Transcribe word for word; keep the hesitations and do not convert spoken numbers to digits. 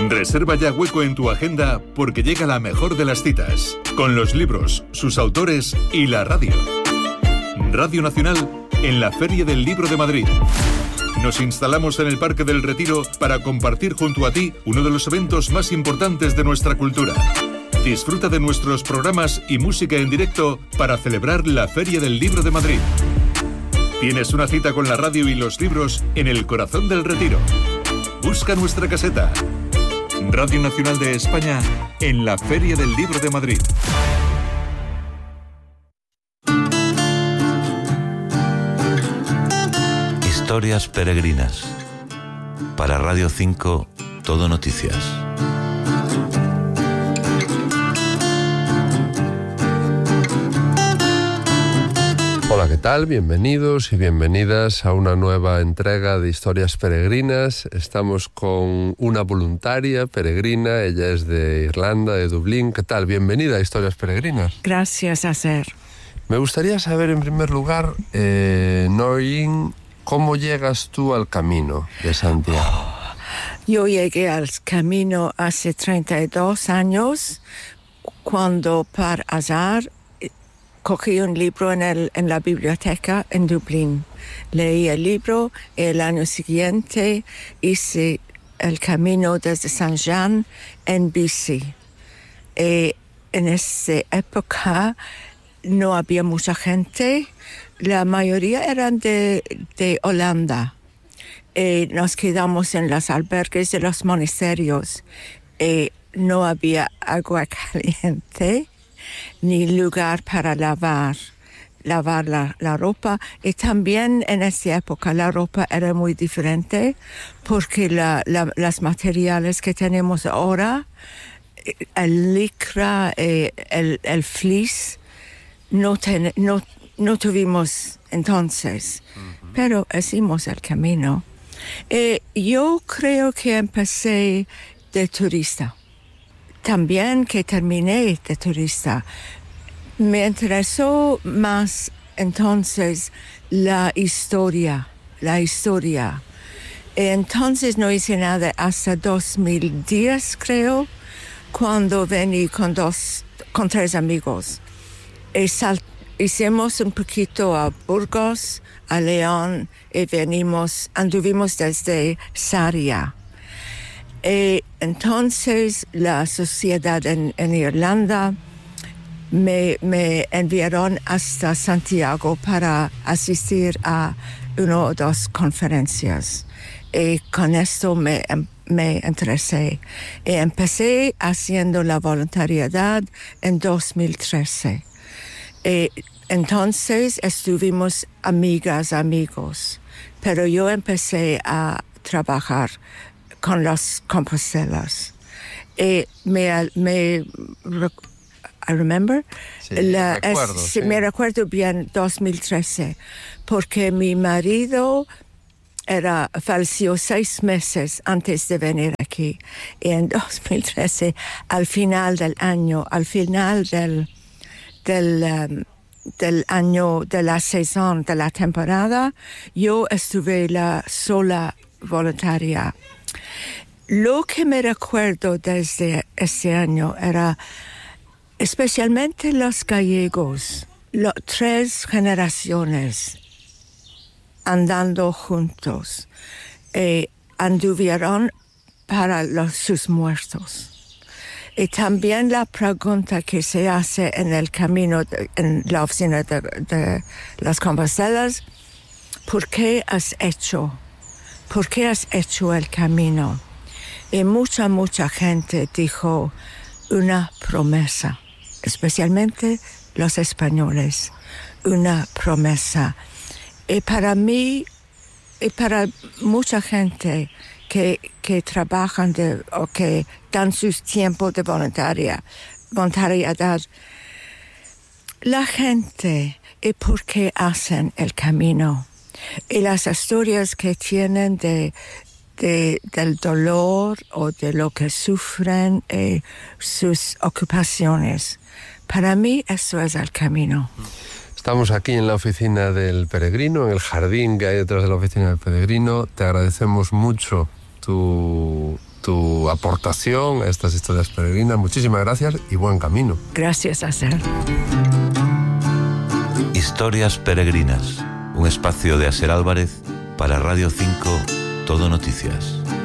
Reserva ya hueco en tu agenda porque llega la mejor de las citas, con los libros, sus autores y la radio. Radio Nacional en la Feria del Libro de Madrid. Nos instalamos en el Parque del Retiro para compartir junto a ti uno de los eventos más importantes de nuestra cultura. Disfruta de nuestros programas y música en directo para celebrar la Feria del Libro de Madrid. Tienes una cita con la radio y los libros en el corazón del Retiro. Busca nuestra caseta. Radio Nacional de España en la Feria del Libro de Madrid. Historias peregrinas. Para Radio cinco, Todo Noticias. Hola, ¿qué tal? Bienvenidos y bienvenidas a una nueva entrega de Historias Peregrinas. Estamos con una voluntaria peregrina, ella es de Irlanda, de Dublín. ¿Qué tal? Bienvenida a Historias Peregrinas. Gracias, Acer. Me gustaría saber, en primer lugar, eh, Noreen, ¿cómo llegas tú al Camino de Santiago? Oh, yo llegué al Camino hace treinta y dos años, cuando por azar cogí un libro en, el, en la biblioteca en Dublín. Leí el libro y el año siguiente hice el camino desde Saint Jean en bici. Y en esa época no había mucha gente. La mayoría eran de, de Holanda. Y nos quedamos en los albergues de los monasterios. Y no había agua caliente ni lugar para lavar, lavar la, la ropa. Y también en esa época la ropa era muy diferente porque la, la, los materiales que tenemos ahora, el licra, eh, el, el fleece, no, ten, no, no tuvimos entonces, uh-huh. Pero hicimos el camino. Eh, yo creo que empecé de turista. También que terminé de turista. Me interesó más entonces la historia, la historia. Entonces no hice nada hasta dos mil diez, creo, cuando vení con dos, con tres amigos. Y sal, hicimos un poquito a Burgos, a León, y venimos, anduvimos desde Sarria. Y entonces la sociedad en, en Irlanda me, me enviaron hasta Santiago para asistir a una o dos conferencias. Y con esto me, me interesé. Y empecé haciendo la voluntariedad en dos mil trece. Y entonces estuvimos amigas, amigos. Pero yo empecé a trabajar con los Compostelas. Y me, me I remember, sí, la, recuerdo, es, sí. me recuerdo bien dos mil trece, porque mi marido era, falleció seis meses antes de venir aquí. Y en dos mil trece, al final del año, al final del, del, um, del año, de la sesión, de la temporada, yo estuve la sola voluntaria. Lo que me recuerdo desde ese año era especialmente los gallegos, lo, tres generaciones andando juntos, eh, anduvieron para los, sus muertos. Y también la pregunta que se hace en el camino, de, en la oficina de, de las Compostelas, ¿por qué has hecho? ¿Por qué has hecho el camino? Y mucha, mucha gente dijo una promesa, especialmente los españoles, una promesa. Y para mí, y para mucha gente que, que trabajan de, o que dan sus tiempos de voluntaria, voluntariedad, la gente, ¿y por qué hacen el camino? Y las historias que tienen de, de, del dolor o de lo que sufren, y sus ocupaciones. Para mí eso es el camino. Estamos aquí en la oficina del peregrino, en el jardín que hay detrás de la oficina del peregrino. Te agradecemos mucho tu, tu aportación a estas historias peregrinas. Muchísimas gracias y buen camino. Gracias a Ser. Historias peregrinas, un espacio de Aser Álvarez para Radio cinco Todo Noticias.